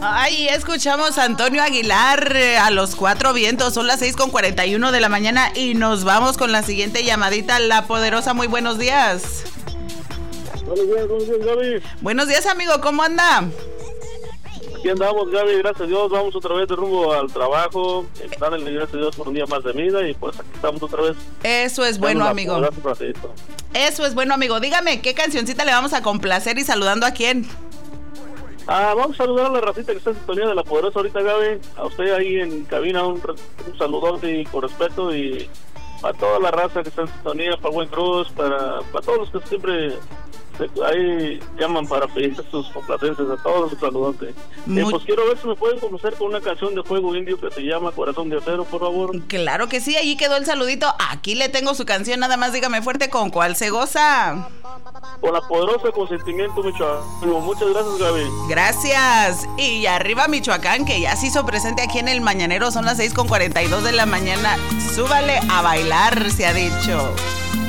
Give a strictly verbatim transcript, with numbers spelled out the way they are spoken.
Ay, escuchamos a Antonio Aguilar eh, a los cuatro vientos. Son las seis con cuarenta y uno de la mañana y nos vamos con la siguiente llamadita. La Poderosa, muy buenos días. Buenos días, buenos días, Gaby. Buenos días, amigo, ¿cómo anda? Aquí andamos, Gaby, gracias a Dios. Vamos otra vez de rumbo al trabajo. Dale gracias a Dios por un día más de vida y pues aquí estamos otra vez. Eso es bueno, amigo. Eso es bueno, amigo. Dígame, ¿qué cancioncita le vamos a complacer y saludando a quién? Ah, vamos a saludar a la racita que está en sintonía de La Poderosa ahorita, Gaby. A usted ahí en cabina, un, un saludote y con respeto. Y para toda la raza que está en sintonía, para Buen Cruz, para, para todos los que siempre se, ahí llaman para pedir sus complacencias, a todos los saludantes. Muy... Eh, pues quiero ver si me pueden conocer con una canción de Fuego Indio que se llama Corazón de Acero, por favor. Claro que sí, allí quedó el saludito. Aquí le tengo su canción, nada más dígame fuerte con cuál se goza. Con La Poderosa, con Sentimiento, Michoacán. Muchas gracias, Gaby. Gracias. Y arriba Michoacán, que ya se hizo presente aquí en el Mañanero. Son las seis con cuarenta y dos de la mañana. Súbale a bailar, se ha dicho.